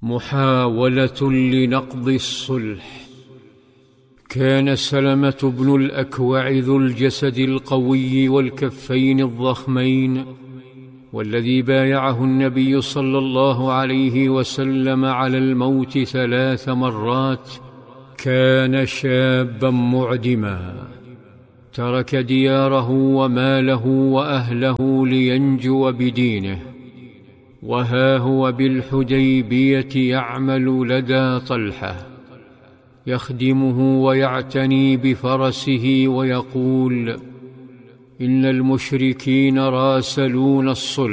محاولة لنقض الصلح. كان سلمة بن الأكوع ذو الجسد القوي والكفين الضخمين، والذي بايعه النبي صلى الله عليه وسلم على الموت 3 مرات، كان شابا معدما، ترك دياره وماله وأهله لينجو بدينه، وها هو بالحديبية يعمل لدى طلحة، يخدمه ويعتني بفرسه، ويقول: إن المشركين راسلون الصلح.